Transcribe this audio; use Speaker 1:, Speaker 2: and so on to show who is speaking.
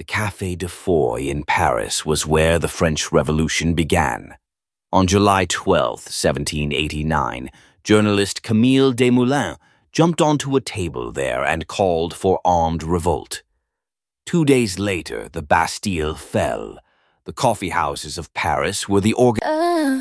Speaker 1: The Café de Foy in Paris was where the French Revolution began. On July 12, 1789, journalist Camille Desmoulins jumped onto a table there and called for armed revolt. 2 days later, the Bastille fell. The coffeehouses of Paris were the